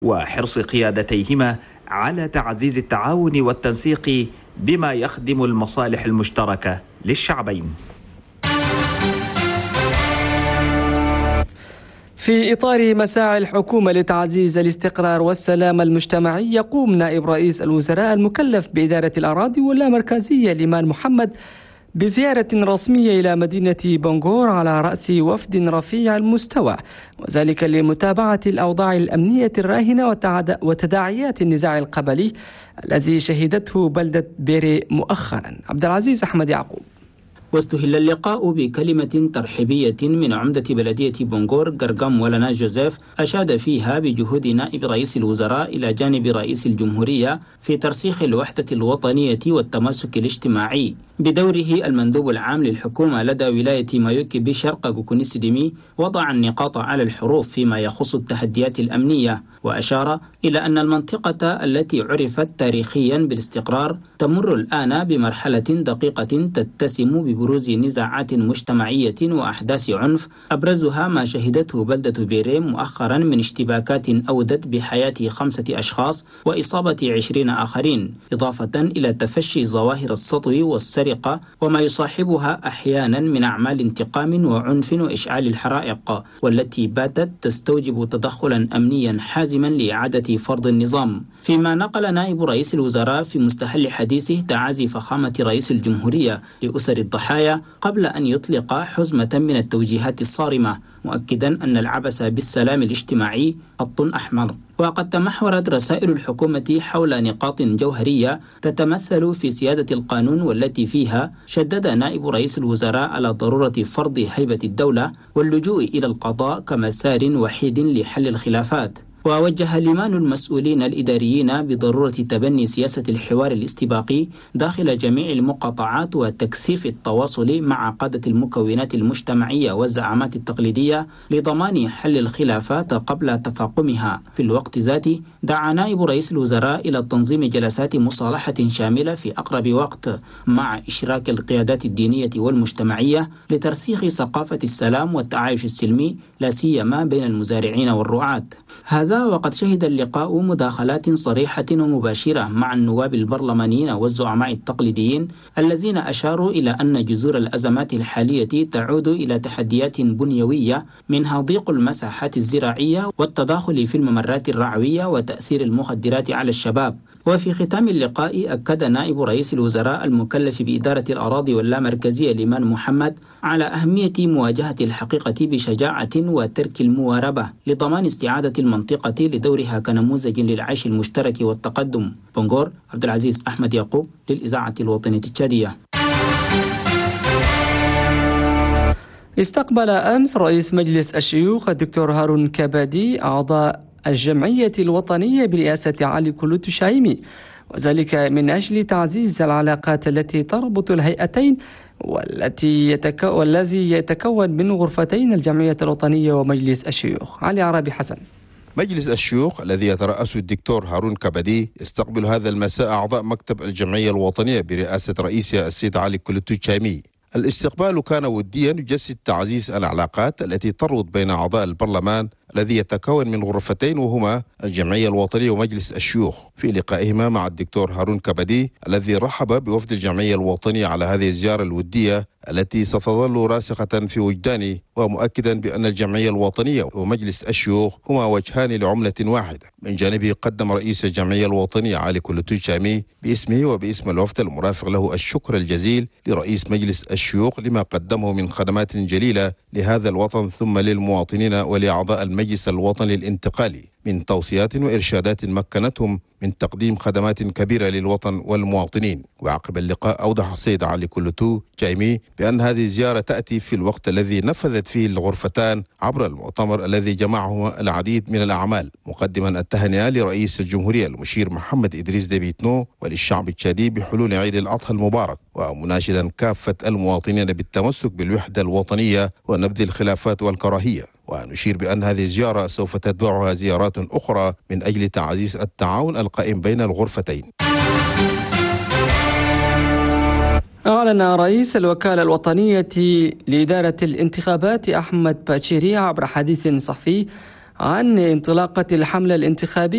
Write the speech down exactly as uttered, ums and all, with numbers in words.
وحرص قيادتيهما على تعزيز التعاون والتنسيق بما يخدم المصالح المشتركة للشعبين. في إطار مساعي الحكومة لتعزيز الاستقرار والسلام المجتمعي، يقوم نائب رئيس الوزراء المكلف بإدارة الأراضي واللامركزية الإمام محمد بزيارة رسمية إلى مدينة بنغور على رأس وفد رفيع المستوى، وذلك لمتابعة الأوضاع الأمنية الراهنة وتداعيات النزاع القبلي الذي شهدته بلدة بيري مؤخرا. عبد العزيز أحمد يعقوب. واستهل اللقاء بكلمة ترحيبية من عمدة بلدية بنغور قرقام ولنا جوزيف، أشاد فيها بجهود نائب رئيس الوزراء إلى جانب رئيس الجمهورية في ترسيخ الوحدة الوطنية والتماسك الاجتماعي. بدوره المندوب العام للحكومة لدى ولاية مايوكي بشرق كوكونيسيديمي وضع النقاط على الحروف فيما يخص التحديات الأمنية، وأشار إلى أن المنطقة التي عرفت تاريخيا بالاستقرار تمر الآن بمرحلة دقيقة تتسم ببروز نزاعات مجتمعية وأحداث عنف، أبرزها ما شهدته بلدة بيري مؤخرا من اشتباكات أودت بحياة خمسة أشخاص وإصابة عشرين آخرين، إضافة إلى تفشي ظواهر السطو والسرقة وما يصاحبها أحيانا من أعمال انتقام وعنف وإشعال الحرائق، والتي باتت تستوجب تدخلا أمنيا حازما لإعادة فرض النظام. فيما نقل نائب رئيس الوزراء في مستهل حديثه تعازي فخامة رئيس الجمهورية لأسر الضحايا قبل أن يطلق حزمة من التوجيهات الصارمة، مؤكدا أن العبث بالسلام الاجتماعي خط أحمر. وقد تمحورت رسائل الحكومة حول نقاط جوهرية تتمثل في سيادة القانون، والتي فيها شدد نائب رئيس الوزراء على ضرورة فرض هيبة الدولة واللجوء إلى القضاء كمسار وحيد لحل الخلافات. ووجه لمان المسؤولين الإداريين بضرورة تبني سياسة الحوار الاستباقي داخل جميع المقاطعات وتكثيف التواصل مع قادة المكونات المجتمعية والزعامات التقليدية لضمان حل الخلافات قبل تفاقمها. في الوقت ذاته دعا نائب رئيس الوزراء إلى تنظيم جلسات مصالحة شاملة في أقرب وقت مع إشراك القيادات الدينية والمجتمعية لترسيخ ثقافة السلام والتعايش السلمي، لا سيما بين المزارعين والرعاة. هذا وقد شهد اللقاء مداخلات صريحة ومباشرة مع النواب البرلمانيين والزعماء التقليديين الذين أشاروا إلى أن جذور الأزمات الحالية تعود إلى تحديات بنيوية، منها ضيق المساحات الزراعية والتداخل في الممرات الرعوية وتأثير المخدرات على الشباب. وفي ختام اللقاء أكد نائب رئيس الوزراء المكلف بإدارة الأراضي واللامركزية الإمام محمد على أهمية مواجهة الحقيقة بشجاعة وترك المواربة لضمان استعادة المنطقة لدورها كنموذج للعيش المشترك والتقدم. بنغور، عبد العزيز أحمد يعقوب للإذاعة الوطنية التشادية. استقبل أمس رئيس مجلس الشيوخ الدكتور هارون كبدي أعضاء الجمعية الوطنية برئاسة علي كلوتو شايمي، وذلك من أجل تعزيز العلاقات التي تربط الهيئتين والتي يتكو... والذي يتكون من غرفتين الجمعية الوطنية ومجلس الشيوخ. علي عربي حسن. مجلس الشيوخ الذي يترأسه الدكتور هارون كبدي يستقبل هذا المساء أعضاء مكتب الجمعية الوطنية برئاسة رئيسها السيد علي كلوتو شايمي. الاستقبال كان وديا يجسد تعزيز العلاقات التي تربط بين أعضاء البرلمان الذي يتكون من غرفتين وهما الجمعية الوطنية ومجلس الشيوخ. في لقائهما مع الدكتور هارون كبدي الذي رحب بوفد الجمعية الوطنية على هذه الزيارة الودية التي ستظل راسخة في وجدانه، ومؤكدا بأن الجمعية الوطنية ومجلس الشيوخ هما وجهان لعملة واحدة. من جانبه قدم رئيس الجمعية الوطنية علي كلوتو شايمي باسمه وباسم الوفد المرافق له الشكر الجزيل لرئيس مجلس الشيوخ لما قدمه من خدمات جليلة لهذا الوطن ثم للمواطنين ولأعضاء المجلس الوطني الانتقالي من توصيات وإرشادات مكنتهم من تقديم خدمات كبيرة للوطن والمواطنين. وعقب اللقاء أوضح السيد علي كلوتو شايمي بأن هذه الزيارة تأتي في الوقت الذي نفذت فيه الغرفتان عبر المؤتمر الذي جمعه العديد من الأعمال، مقدما التهنئة لرئيس الجمهورية المشير محمد إدريس ديبيتنو وللشعب التشادي بحلول عيد الأضحى المبارك، ومناشدا كافة المواطنين بالتمسك بالوحدة الوطنية ونبذ الخلافات والكراهية. ونشير بأن هذه الزيارة سوف تتبعها زيارات أخرى من أجل تعزيز التعاون القائم بين الغرفتين. أعلن رئيس الوكالة الوطنية لإدارة الانتخابات أحمد باتشيري عبر حديث صحفي عن انطلاقة الحملة الانتخابية